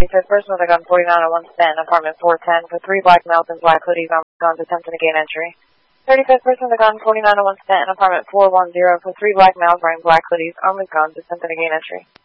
35th person with a gun, 4901 Stanton, apartment 410, for 3 black males in black hoodies, armed with guns, attempting to gain entry. 35th person with a gun, 4901 Stanton, apartment 410, for 3 black males wearing black hoodies, armed with guns, attempting to gain entry.